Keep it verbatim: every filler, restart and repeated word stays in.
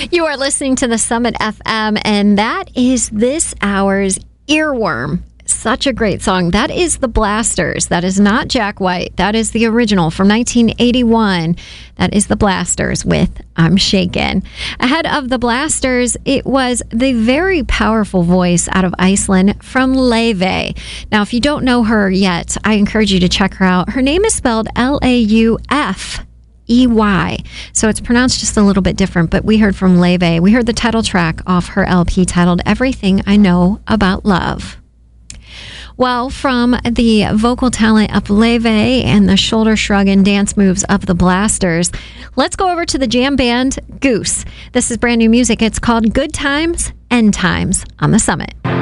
You are listening to the Summit F M, and that is this hour's Earworm. Such a great song. That is the Blasters. That is not Jack White. That is the original from nineteen eighty-one. That is the Blasters with I'm Shaken. Ahead of the Blasters, it was the very powerful voice out of Iceland from Laufey. Now, if you don't know her yet, I encourage you to check her out. Her name is spelled L A U F E Y. So it's pronounced just a little bit different, but we heard from Laufey. We heard the title track off her L P titled Everything I Know About Love. Well, from the vocal talent of Laufey and the shoulder shrug and dance moves of the Blasters, let's go over to the jam band Goose. This is brand new music. It's called Good Times, End Times on the Summit.